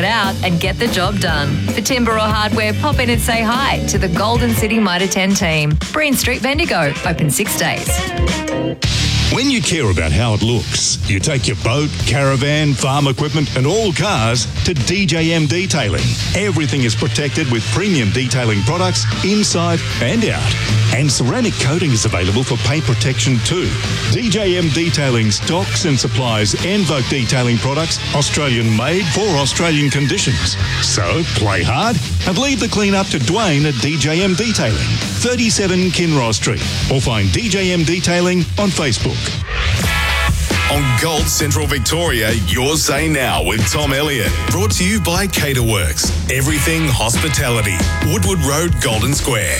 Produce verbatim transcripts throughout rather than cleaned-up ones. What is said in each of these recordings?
out and get the job done. For timber or hardware, pop in and say hi to the Golden City Mitre ten team. Breen Street, Bendigo, open six days. When you care about how it looks, you take your boat, caravan, farm equipment and all cars to D J M Detailing. Everything is protected with premium detailing products inside and out. And ceramic coating is available for paint protection too. D J M Detailing stocks and supplies Envoke detailing products Australian made for Australian conditions. So play hard and leave the clean up to Dwayne at D J M Detailing, thirty-seven Kinross Street, or find D J M Detailing on Facebook. On Gold Central Victoria, your say now with Tom Elliott. Brought to you by Caterworks. Everything hospitality. Woodward Road, Golden Square.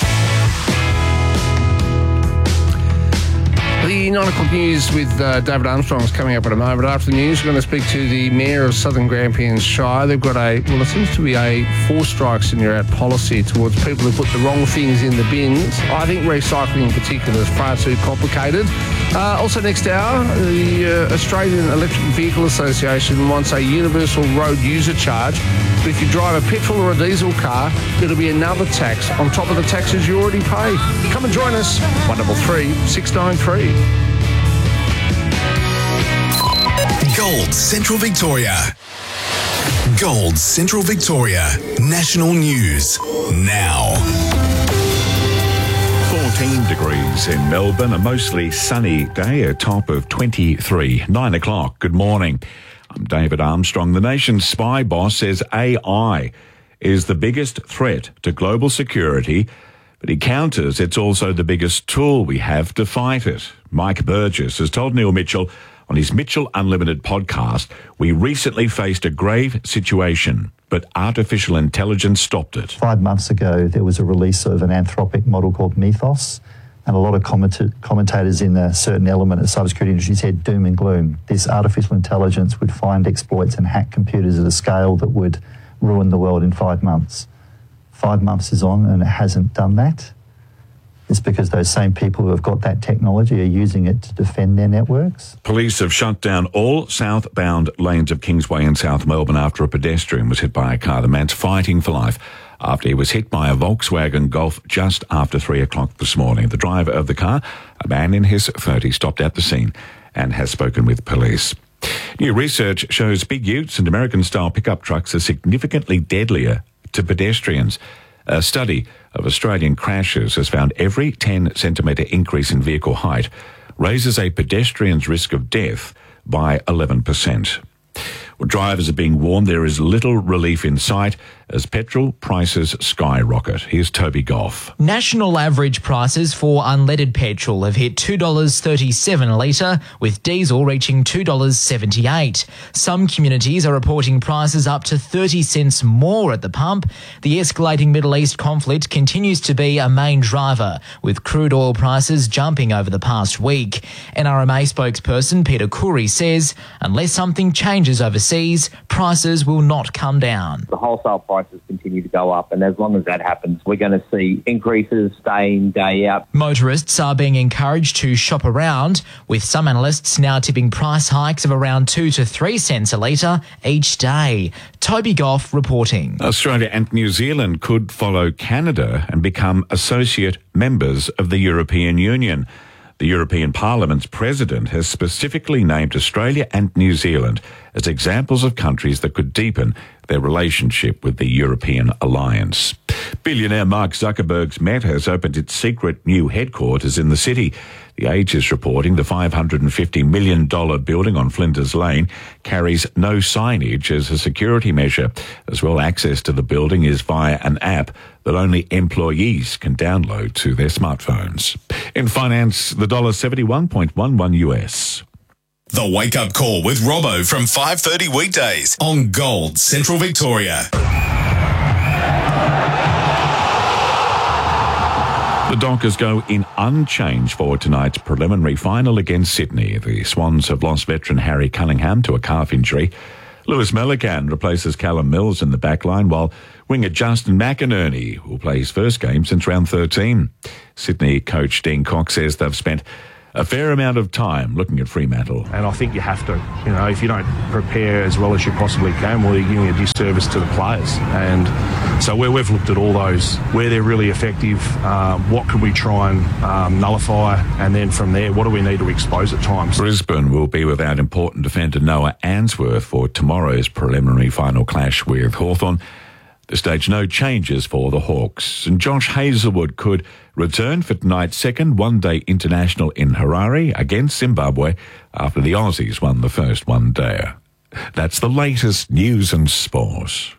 The nine o'clock news with uh, David Armstrong is coming up in a moment. After the news, we're going to speak to the Mayor of Southern Grampians Shire. They've got a, well, it seems to be a four strikes and you're out policy towards people who put the wrong things in the bins. I think recycling in particular is far too complicated. Uh, also next hour, the uh, Australian Electric Vehicle Association wants a universal road user charge. But if you drive a petrol or a diesel car, it'll be another tax on top of the taxes you already pay. Come and join us, one double three six nine three. Gold Central Victoria. Gold Central Victoria. National News. Now. fourteen degrees in Melbourne, a mostly sunny day, a top of twenty-three. Nine o'clock. Good morning. I'm David Armstrong. The nation's spy boss says A I is the biggest threat to global security, but he counters it's also the biggest tool we have to fight it. Mike Burgess has told Neil Mitchell on his Mitchell Unlimited podcast, we recently faced a grave situation, but artificial intelligence stopped it. Five months ago, there was a release of an Anthropic model called Mythos, and a lot of comment- commentators in a certain element of the cybersecurity industry said doom and gloom. This artificial intelligence would find exploits and hack computers at a scale that would ruin the world in five months. Five months is on and it hasn't done that. It's because those same people who have got that technology are using it to defend their networks. Police have shut down all southbound lanes of Kingsway in South Melbourne after a pedestrian was hit by a car. The man's fighting for life after he was hit by a Volkswagen Golf just after three o'clock this morning. The driver of the car, a man in his thirties, stopped at the scene and has spoken with police. New research shows big utes and American-style pickup trucks are significantly deadlier to pedestrians. A study of Australian crashes has found every ten centimetre increase in vehicle height raises a pedestrian's risk of death by eleven percent. Well, drivers are being warned there is little relief in sight as petrol prices skyrocket. Here's Toby Goff. National average prices for unleaded petrol have hit two dollars thirty-seven a litre, with diesel reaching two dollars seventy-eight. Some communities are reporting prices up to thirty cents more at the pump. The escalating Middle East conflict continues to be a main driver, with crude oil prices jumping over the past week. N R M A spokesperson Peter Khoury says unless something changes overseas, prices will not come down. The wholesale prices continue to go up, and as long as that happens, we're going to see increases day in, day out. Motorists are being encouraged to shop around, with some analysts now tipping price hikes of around two to three cents a litre each day. Toby Goff reporting. Australia and New Zealand could follow Canada and become associate members of the European Union. The European Parliament's president has specifically named Australia and New Zealand as examples of countries that could deepen their relationship with the European alliance. Billionaire Mark Zuckerberg's Meta has opened its secret new headquarters in the city. The Age is reporting the five hundred fifty million dollars building on Flinders Lane carries no signage as a security measure. As well, access to the building is via an app that only employees can download to their smartphones. In finance, the dollar seventy-one point one one U S. The Wake Up Call with Robbo from five thirty weekdays on Gold Central Victoria. The Dockers go in unchanged for tonight's preliminary final against Sydney. The Swans have lost veteran Harry Cunningham to a calf injury. Lewis Melican replaces Callum Mills in the backline, while winger Justin McInerney will play his first game since round thirteen. Sydney coach Dean Cox says they've spent a fair amount of time looking at Fremantle. And I think you have to. You know, if you don't prepare as well as you possibly can, well, you're giving a disservice to the players. And so where we've looked at all those, where they're really effective, um, what could we try and um, nullify, and then from there, what do we need to expose at times? Brisbane will be without important defender Noah Answorth for tomorrow's preliminary final clash with Hawthorn. The stage no changes for the Hawks, and Josh Hazelwood could return for tonight's second one-day international in Harare against Zimbabwe after the Aussies won the first one-day. That's the latest news and sport.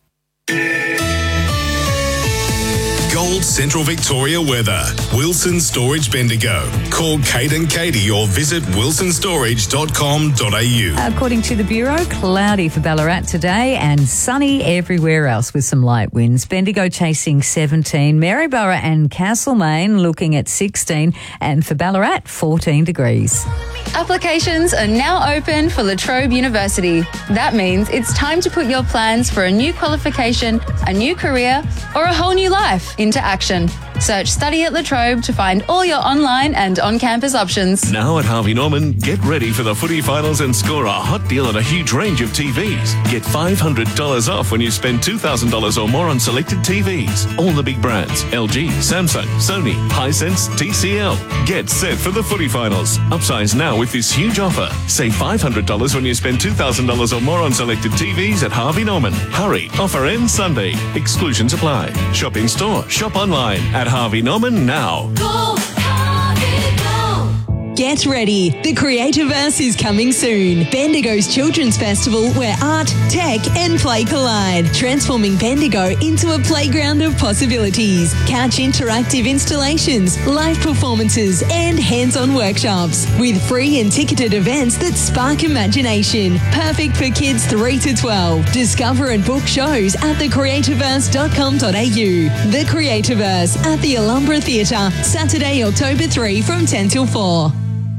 Gold Central Victoria weather. Wilson Storage Bendigo. Call Kate and Katie or visit wilson storage dot com dot a u. According to the Bureau, cloudy for Ballarat today and sunny everywhere else with some light winds. Bendigo chasing seventeen, Maryborough and Castlemaine looking at sixteen, and for Ballarat, fourteen degrees. Applications are now open for La Trobe University. That means it's time to put your plans for a new qualification, a new career, or a whole new life into action. Search Study at La Trobe to find all your online and on-campus options. Now at Harvey Norman, get ready for the footy finals and score a hot deal on a huge range of T Vs. Get five hundred dollars off when you spend two thousand dollars or more on selected T Vs. All the big brands, L G, Samsung, Sony, Hisense, T C L. Get set for the footy finals. Upsize now with this huge offer. Save five hundred dollars when you spend two thousand dollars or more on selected T Vs at Harvey Norman. Hurry, offer ends Sunday. Exclusions apply. Shop in store, shop online at Harvey Norman now. Go, Harvey, go. Get ready. The Creativerse is coming soon. Bendigo's Children's Festival where art, tech and play collide. Transforming Bendigo into a playground of possibilities. Couch interactive installations, live performances and hands-on workshops. With free and ticketed events that spark imagination. Perfect for kids three to twelve. Discover and book shows at the creativerse dot com dot a u. The Creativerse at the Alhambra Theatre. Saturday, October third from ten till four.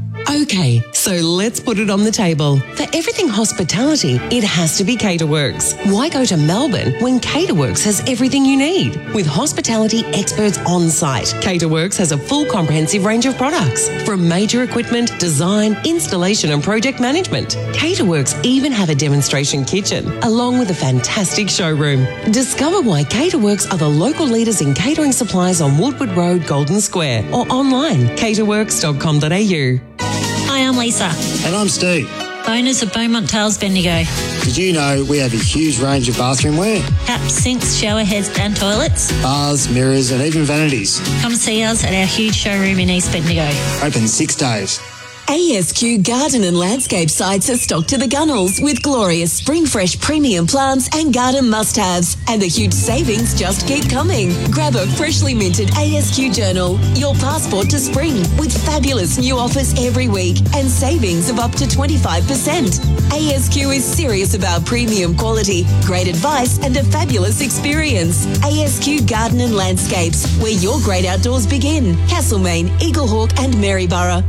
Okay, so let's put it on the table. For everything hospitality, it has to be Caterworks. Why go to Melbourne when Caterworks has everything you need? With hospitality experts on site, Caterworks has a full comprehensive range of products, from major equipment, design, installation and project management. Caterworks even have a demonstration kitchen, along with a fantastic showroom. Discover why Caterworks are the local leaders in catering supplies on Woodward Road, Golden Square, or online, caterworks dot com dot a u. Hi, I'm Lisa. And I'm Steve. Owners of Beaumont Tales Bendigo. Did you know we have a huge range of bathroom wear? Taps, sinks, shower heads and toilets. Bars, mirrors and even vanities. Come see us at our huge showroom in East Bendigo. Open six days. A S Q Garden and Landscape sites are stocked to the gunnels with glorious spring fresh premium plants and garden must-haves. And the huge savings just keep coming. Grab a freshly minted A S Q journal, your passport to spring, with fabulous new offers every week and savings of up to twenty-five percent. A S Q is serious about premium quality, great advice and a fabulous experience. A S Q Garden and Landscapes, where your great outdoors begin. Castlemaine, Eaglehawk and Maryborough.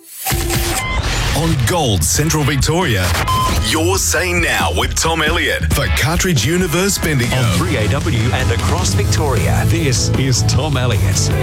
On Gold Central Victoria, Your Say Now with Tom Elliott for Cartridge Universe Bendigo. On three A W and across Victoria, this is Tom Elliott.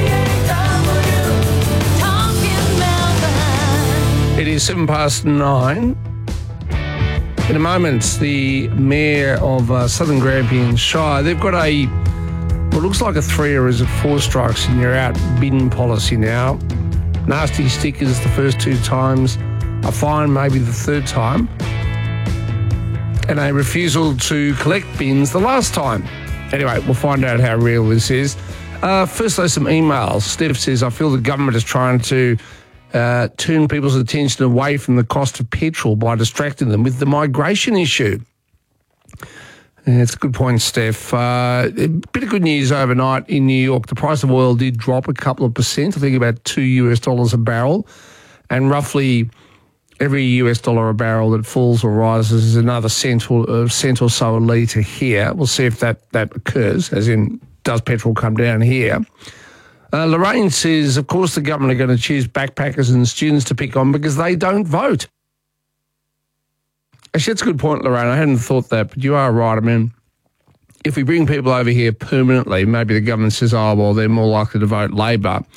It is seven past nine. In a moment, the Mayor of uh, Southern Grampians Shire, they've got a, what looks like a three or is it four strikes and you're out bin policy now. Nasty stickers the first two times, a fine maybe the third time, and a refusal to collect bins the last time. Anyway, we'll find out how real this is. Uh, first, though, some emails. Steph says, I feel the government is trying to uh, turn people's attention away from the cost of petrol by distracting them with the migration issue. Yeah, it's a good point, Steph. Uh, a bit of good news overnight in New York. The price of oil did drop a couple of percent, I think about two US dollars a barrel. And roughly every U S dollar a barrel that falls or rises is another cent or, uh, cent or so a litre here. We'll see if that, that occurs, as in, does petrol come down here? Uh, Lorraine says, of course the government are going to choose backpackers and students to pick on because they don't vote. Actually, that's a good point, Lorraine. I hadn't thought that, but you are right. I mean, if we bring people over here permanently, maybe the government says, oh, well, they're more likely to vote Labor.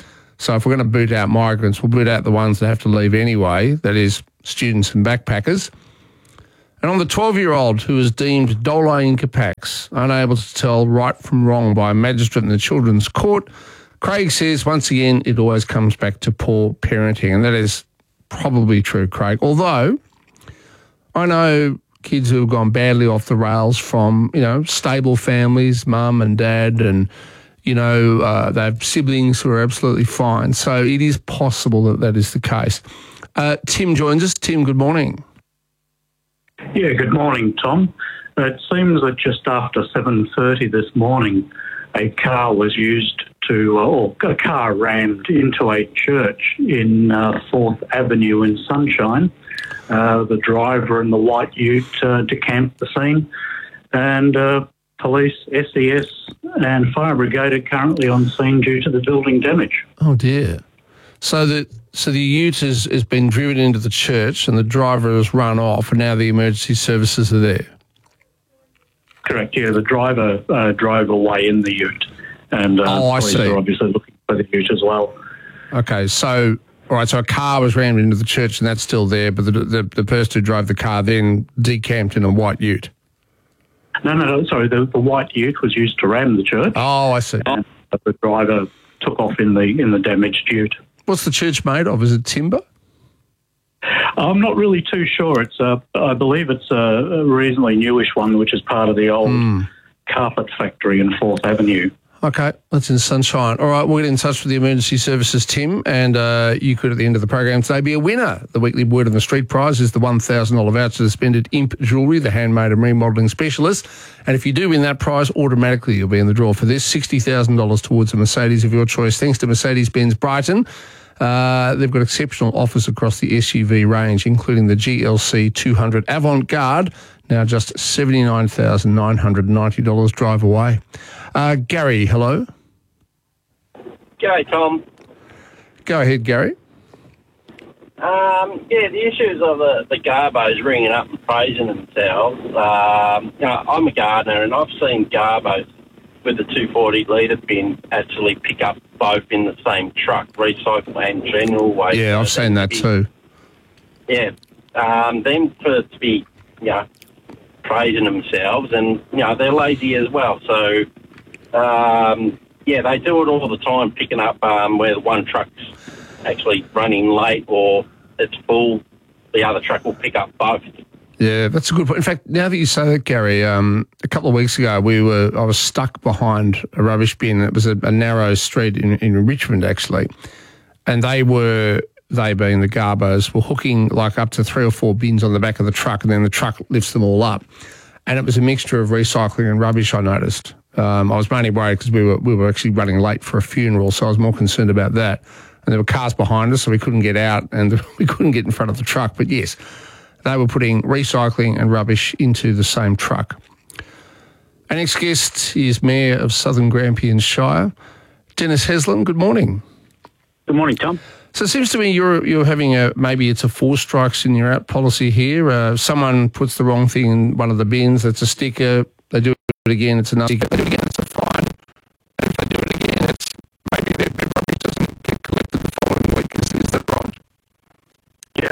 So if we're going to boot out migrants, we'll boot out the ones that have to leave anyway, that is students and backpackers. And on the twelve-year-old who was deemed dole incapax, unable to tell right from wrong by a magistrate in the Children's Court, Craig says, once again, it always comes back to poor parenting. And that is probably true, Craig. Although I know kids who have gone badly off the rails from, you know, stable families, mum and dad, and, you know, uh, they have siblings who are absolutely fine. So it is possible that that is the case. Uh, Tim joins us. Tim, good morning. Yeah, good morning, Tom. It seems that just after seven thirty this morning, a car was used to, uh, or a car rammed into a church in uh, fourth Avenue in Sunshine. Uh, the driver and the white ute uh, decamped the scene, and uh, police, S E S and fire brigade are currently on scene due to the building damage. Oh, dear. So the so the ute has, has been driven into the church and the driver has run off, and now the emergency services are there. Correct, yeah. The driver uh, drove away in the ute, and uh, oh, I police see. are obviously looking for the ute as well. Okay, so, all right, so a car was rammed into the church and that's still there, but the, the, the person who drove the car then decamped in a white ute. No, no, no, sorry, the, the white ute was used to ram the church. Oh, I see. And the driver took off in the in the damaged ute. What's the church made of? Is it timber? I'm not really too sure. It's uh, I believe it's a, a reasonably newish one, which is part of the old Mm. carpet factory in fourth Avenue. Okay, that's in Sunshine. All right, we'll get in touch with the emergency services, Tim, and uh, you could, at the end of the program today, be a winner. The weekly Word on the Street prize is the one thousand dollars voucher to spend at Imp Jewellery, the handmade and remodelling specialist. And if you do win that prize, automatically you'll be in the draw for this, sixty thousand dollars towards a Mercedes of your choice, thanks to Mercedes-Benz Brighton. Uh, they've got exceptional offers across the S U V range, including the G L C two hundred Avant-Garde, now just seventy-nine thousand nine hundred ninety dollars drive away. Uh, Gary, hello. G'day, Tom. Go ahead, Gary. Um, yeah, the issues of the, the garbos ringing up and praising themselves. Um, you know, I'm a gardener and I've seen garbos with the two forty litre bin actually pick up both in the same truck, recycle and general waste. Yeah, I've seen that too. Yeah. Um, them for to be, you know, praising themselves, and, you know, they're lazy as well. So, um, yeah, they do it all the time, picking up um, where one truck's actually running late or it's full, the other truck will pick up both. Yeah, that's a good point. In fact, now that you say that, Gary, um, a couple of weeks ago, we were I was stuck behind a rubbish bin. It was a, a narrow street in, in Richmond, actually, and they were, they being the garbos, were hooking like up to three or four bins on the back of the truck, and then the truck lifts them all up. And it was a mixture of recycling and rubbish, I noticed. Um, I was mainly worried because we were we were actually running late for a funeral, so I was more concerned about that. And there were cars behind us, so we couldn't get out and we couldn't get in front of the truck. But yes, they were putting recycling and rubbish into the same truck. Our next guest is Mayor of Southern Grampians Shire, Dennis Heslin. Good morning. Good morning, Tom. So it seems to me you're you're having a, maybe it's a four strikes and you're out policy here. Uh, someone puts the wrong thing in one of the bins, it's a sticker. They do it again, it's another sticker. They do it again.